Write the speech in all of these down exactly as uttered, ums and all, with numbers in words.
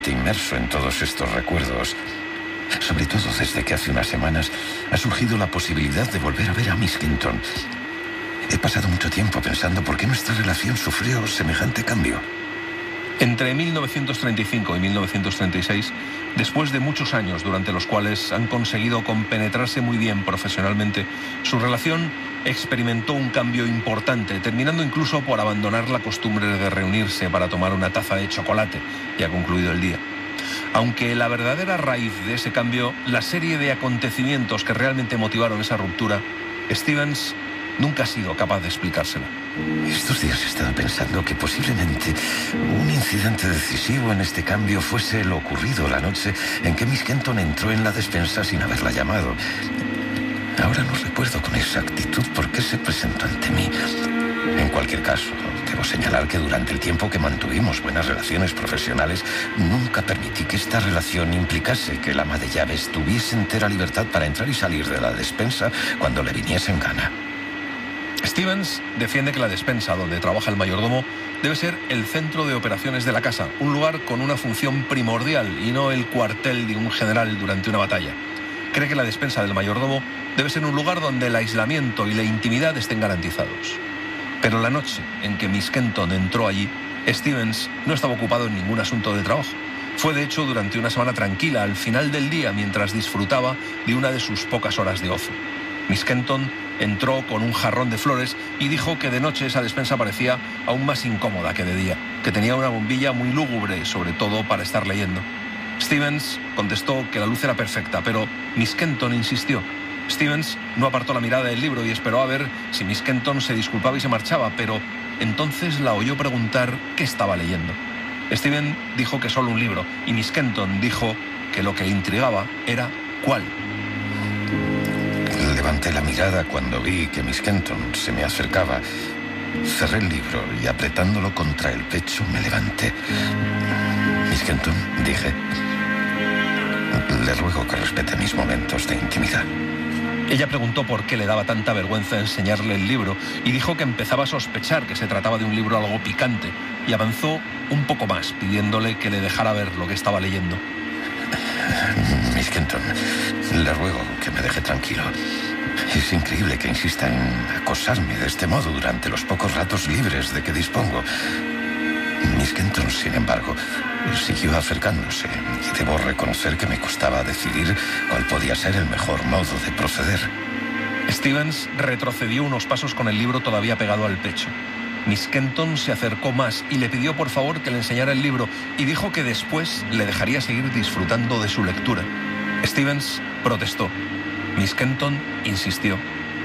inmerso en todos estos recuerdos, sobre todo desde que hace unas semanas ha surgido la posibilidad de volver a ver a Miss Kenton. He pasado mucho tiempo pensando por qué nuestra relación sufrió semejante cambio. Entre mil novecientos treinta y cinco y mil novecientos treinta y seis, después de muchos años durante los cuales han conseguido compenetrarse muy bien profesionalmente, su relación experimentó un cambio importante, terminando incluso por abandonar la costumbre de reunirse para tomar una taza de chocolate, ya concluido el día. Aunque la verdadera raíz de ese cambio, la serie de acontecimientos que realmente motivaron esa ruptura, Stevens nunca ha sido capaz de explicársela. Estos días he estado pensando que posiblemente un incidente decisivo en este cambio fuese lo ocurrido la noche en que Miss Kenton entró en la despensa sin haberla llamado. Ahora no recuerdo con exactitud por qué se presentó ante mí. En cualquier caso, debo señalar que durante el tiempo que mantuvimos buenas relaciones profesionales, nunca permití que esta relación implicase que el ama de llaves tuviese entera libertad para entrar y salir de la despensa cuando le viniese en gana. Stevens defiende que la despensa donde trabaja el mayordomo debe ser el centro de operaciones de la casa, un lugar con una función primordial y no el cuartel de un general durante una batalla. Cree que la despensa del mayordomo debe ser un lugar donde el aislamiento y la intimidad estén garantizados. Pero la noche en que Miss Kenton entró allí, Stevens no estaba ocupado en ningún asunto de trabajo. Fue de hecho durante una semana tranquila, al final del día, mientras disfrutaba de una de sus pocas horas de ocio. Miss Kenton entró con un jarrón de flores y dijo que de noche esa despensa parecía aún más incómoda que de día, que tenía una bombilla muy lúgubre, sobre todo para estar leyendo. Stevens contestó que la luz era perfecta, pero Miss Kenton insistió. Stevens no apartó la mirada del libro y esperó a ver si Miss Kenton se disculpaba y se marchaba, pero entonces la oyó preguntar qué estaba leyendo. Steven dijo que solo un libro, y Miss Kenton dijo que lo que le intrigaba era ¿cuál? Levanté la mirada cuando vi que Miss Kenton se me acercaba. Cerré el libro y apretándolo contra el pecho me levanté. Miss Kenton, dije, le ruego que respete mis momentos de intimidad. Ella preguntó por qué le daba tanta vergüenza enseñarle el libro y dijo que empezaba a sospechar que se trataba de un libro algo picante y avanzó un poco más pidiéndole que le dejara ver lo que estaba leyendo. Miss Kenton, le ruego que me deje tranquilo. Es increíble que insista en acosarme de este modo durante los pocos ratos libres de que dispongo. Miss Kenton, sin embargo, siguió acercándose y debo reconocer que me costaba decidir cuál podía ser el mejor modo de proceder. Stevens retrocedió unos pasos con el libro todavía pegado al pecho. Miss Kenton se acercó más y le pidió por favor que le enseñara el libro y dijo que después le dejaría seguir disfrutando de su lectura. Stevens protestó. Miss Kenton insistió.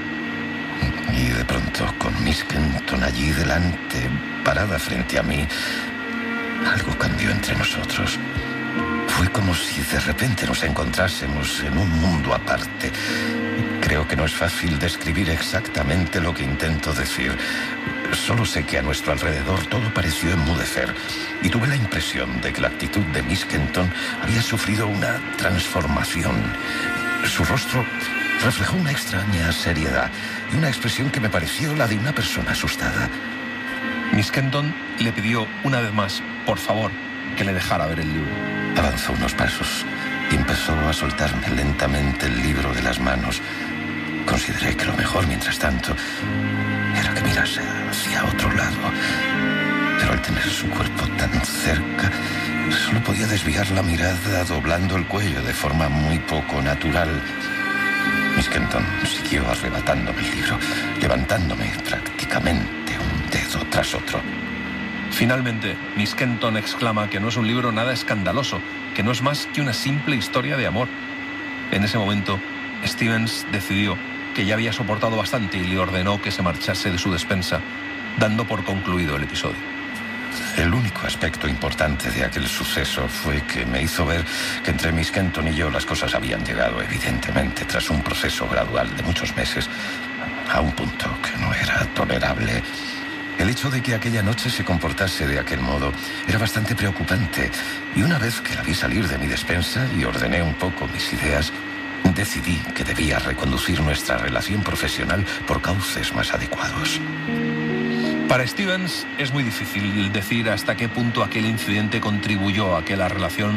Y de pronto, con Miss Kenton allí delante, parada frente a mí, algo cambió entre nosotros. Fue como si de repente nos encontrásemos en un mundo aparte. Creo que no es fácil describir exactamente lo que intento decir. Solo sé que a nuestro alrededor todo pareció enmudecer y tuve la impresión de que la actitud de Miss Kenton había sufrido una transformación. Su rostro reflejó una extraña seriedad y una expresión que me pareció la de una persona asustada. Miss Kenton le pidió una vez más, por favor, que le dejara ver el libro. Avanzó unos pasos y empezó a soltarme lentamente el libro de las manos. Consideré que lo mejor, mientras tanto, era que mirase hacia otro lado. Pero al tener su cuerpo tan cerca, solo podía desviar la mirada doblando el cuello de forma muy poco natural. Miss Kenton siguió arrebatándome el libro, levantándome prácticamente un dedo tras otro. Finalmente, Miss Kenton exclama que no es un libro nada escandaloso, que no es más que una simple historia de amor. En ese momento, Stevens decidió que ya había soportado bastante y le ordenó que se marchase de su despensa, dando por concluido el episodio. El único aspecto importante de aquel suceso fue que me hizo ver que entre Miss Kenton y yo las cosas habían llegado, evidentemente, tras un proceso gradual de muchos meses, a un punto que no era tolerable. El hecho de que aquella noche se comportase de aquel modo era bastante preocupante, y una vez que la vi salir de mi despensa y ordené un poco mis ideas, decidí que debía reconducir nuestra relación profesional por cauces más adecuados. Para Stevens es muy difícil decir hasta qué punto aquel incidente contribuyó a que la relación